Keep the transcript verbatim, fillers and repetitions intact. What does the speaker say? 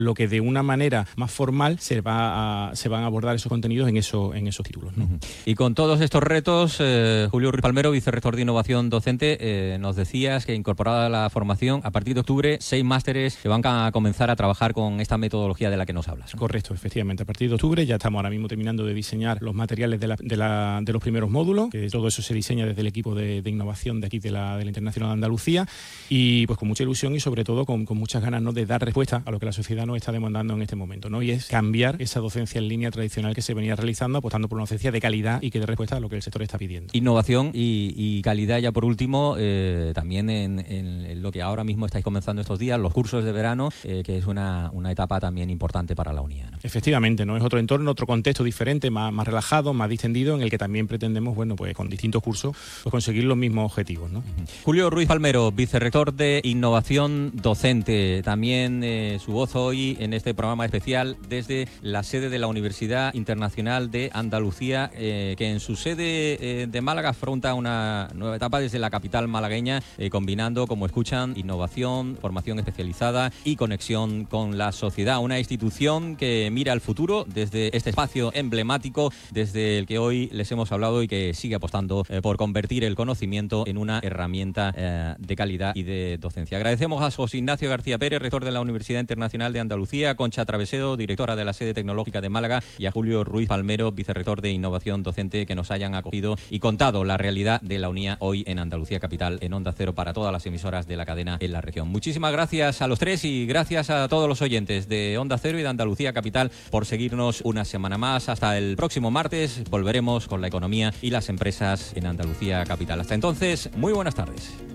lo que de una manera más formal se va a, se van a abordar esos contenidos en, eso, en esos títulos, ¿no? Uh-huh. Y con todos estos retos, eh, Julio Ruiz Palmero, vicerrector de Innovación Docente, eh, nos decías que incorporada a la formación, a partir de octubre, seis másteres que van a comenzar a trabajar con esta metodología de la que nos hablas, ¿no? Correcto, efectivamente. A partir de octubre ya estamos ahora mismo terminando de diseñar los materiales de, la, de, la, de los primeros módulos, que todo eso se diseña desde el equipo de, de innovación de aquí de la, de la Internacional de Andalucía, y pues con mucha ilusión y sobre todo con, con muchas ganas, ¿no?, de dar respuesta a lo que la sociedad nos está demandando en este momento, ¿no? Y es cambiar esa docencia en línea tradicional que se venía realizando, apostando por una docencia de calidad y que dé respuesta a lo que el sector está pidiendo. Innovación y, y calidad, ya por último, eh, también en, en lo que ahora mismo estáis comenzando estos días, los cursos de verano, eh, que es una, una etapa también importante para la unidad, ¿no? Efectivamente, ¿no? Es otro entorno, otro contexto diferente, más, más relajado, más distendido, en el que también pretendemos, bueno, pues con distintos cursos, pues conseguir los mismos objetivos, ¿no? Uh-huh. Julio Ruiz Palmero, vicerrector de Innovación Docente, también eh, su voz hoy en este programa especial desde la sede de la Universidad Internacional de Andalucía, eh, que en su sede eh, de Málaga afronta una nueva etapa desde la capital malagueña, eh, combinando, como escuchan, innovación, formación especializada y conexión con la sociedad. Una institución que mira al futuro desde este espacio emblemático, desde el que hoy les hemos hablado y que sigue apostando eh, por convertir el conocimiento en una herramienta eh, de calidad y de docencia. Agradecemos a José Ignacio García Pérez, rector de la Universidad Internacional de Andalucía, a Concha Travesedo, directora de la sede tecnológica de Málaga, y a Julio Ruiz Palmero, vicerrector de Innovación Docente, que nos hayan acogido y contado la realidad de la UNIA hoy en Andalucía Capital, en Onda Cero, para todas las emisoras de la cadena en la región. Muchísimas gracias a los tres y gracias a todos los oyentes de Onda Cero y de Andalucía Capital por seguirnos una semana más. Hasta el próximo martes volveremos con la economía y las empresas en Andalucía Capital. Hasta entonces, muy buenas tardes.